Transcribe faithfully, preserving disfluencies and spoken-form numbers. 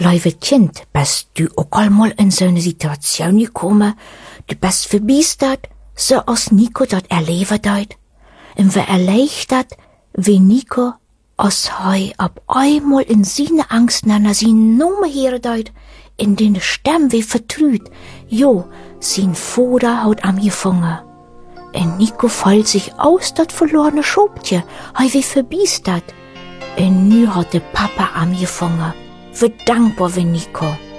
Lieve Kind, bist du ook al mal in so eine Situation gekommen, du bist verbiestert, so als Nico dat erleben deut, und wer erleichtert, wie Nico, als hei ab einmal in seine Angst nanner sin Nummer hier deut, in den Stamm wie vertrüht, jo, sin Vater haut am gefangen. Und Nico fällt sich aus dat verlorene Schobtje, hei wie verbiestert. Und nu hat der Papa am gefangen. Wir dankbar wie Nico.